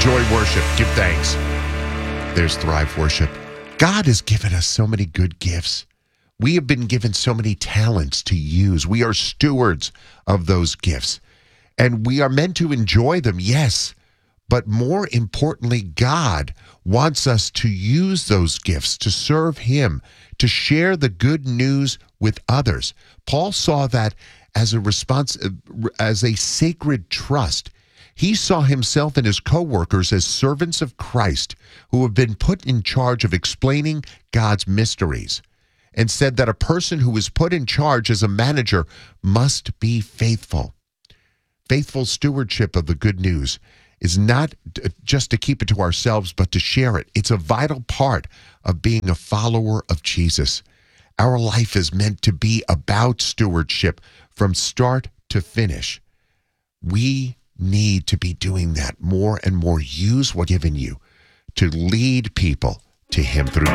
Enjoy worship. Give thanks. There's Thrive Worship. God has given us so many good gifts. We have been given so many talents to use. We are stewards of those gifts. And we are meant to enjoy them, yes. But more importantly, God wants us to use those gifts to serve Him, to share the good news with others. Paul saw that as a sacred trust. He saw himself and his co-workers as servants of Christ who have been put in charge of explaining God's mysteries, and said that a person who is put in charge as a manager must be faithful. Faithful stewardship of the good news is not just to keep it to ourselves, but to share it. It's a vital part of being a follower of Jesus. Our life is meant to be about stewardship from start to finish. We need to be doing that more and more. Use what's given you to lead people to Him through